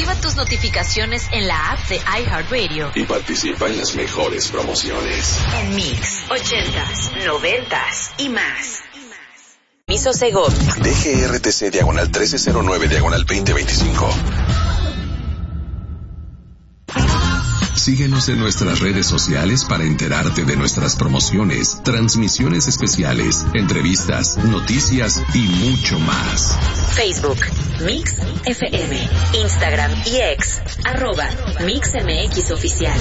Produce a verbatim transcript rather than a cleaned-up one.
Activa tus notificaciones en la app de iHeartRadio y participa en las mejores promociones. En Mix, ochentas, noventas y más. Miso Segov. D G R T C diagonal trece cero nueve diagonal veinte veinticinco. Síguenos en nuestras redes sociales para enterarte de nuestras promociones, transmisiones especiales, entrevistas, noticias y mucho más. Facebook, Mix F M, Instagram y X, arroba Mix M X Oficial.